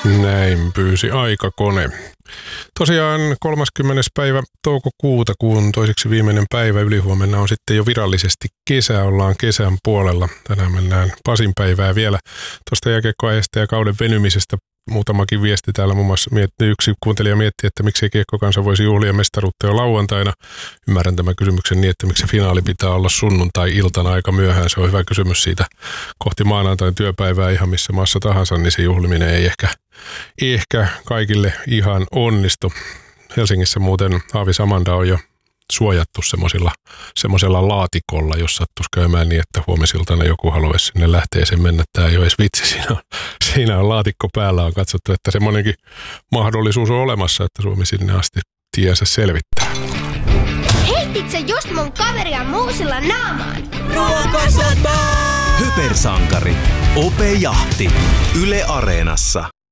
Näin pyysi aikakone. Tosiaan 30. päivä toukokuuta, kuun toiseksi viimeinen päivä, ylihuomenna on sitten jo virallisesti kesä, ollaan kesän puolella. Tänään mennään Pasin päivää vielä tuosta jääkiekkoaiheesta ja kauden venymisestä. Muutamakin viesti täällä muun muassa yksi kuuntelija mietti, että miksi kiekkokansa voisi juhlia mestaruutta jo lauantaina. Ymmärrän tämän kysymyksen niin, että miksi finaali pitää olla sunnuntai-iltana aika myöhään. Se on hyvä kysymys siitä kohti maanantain työpäivää ihan missä maassa tahansa, niin se juhliminen ei ehkä kaikille ihan onnistu. Helsingissä muuten Aavis Amanda on jo suojattu semmoisella laatikolla, jos sattuisi käymään niin, että huomisiltana joku haluaisi sinne lähteeseen mennä. Tämä ei ole edes vitsi. Siinä on laatikko päällä. On katsottu, että semmoinenkin mahdollisuus on olemassa, että Suomi sinne asti tiensä selvittää. Heitit sä just mun kaveria muusilla naamaan? Ruokasota! Hypersankari. Ope Jahti. Yle Areenassa.